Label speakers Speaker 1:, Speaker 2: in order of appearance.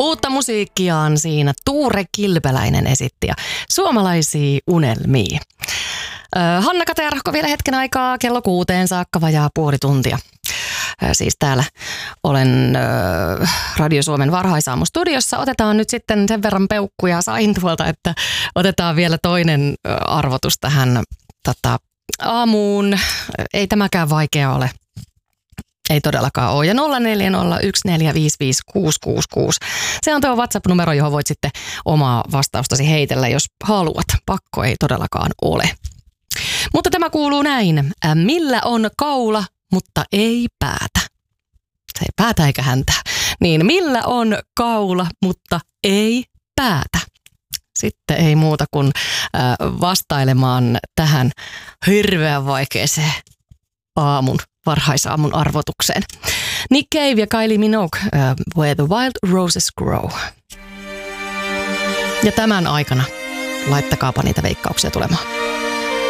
Speaker 1: Uutta musiikkiaan siinä Tuure Kilpeläinen esitti ja suomalaisia unelmia. Hanna-Kata ja Rahko vielä hetken aikaa kello 6 saakka vajaa puoli tuntia. Siis täällä olen Radio Suomen varhaisaamu-studiossa. Otetaan nyt sitten sen verran peukkuja sain tuolta, että otetaan vielä toinen arvotus tähän aamuun. Ei tämäkään vaikea ole. Ei todellakaan ole. Ja 0401455666. Se on tuo WhatsApp-numero, johon voit sitten omaa vastaustasi heitellä, jos haluat. Pakko ei todellakaan ole. Mutta tämä kuuluu näin. Millä on kaula, mutta ei päätä? Se ei päätä eikä häntä. Niin millä on kaula, mutta ei päätä? Sitten ei muuta kuin vastailemaan tähän hirveän vaikeeseen varhaisaamun arvotukseen. Nick Cave ja Kylie Minogue, Where the Wild Roses Grow. Ja tämän aikana laittakaapa niitä veikkauksia tulemaan.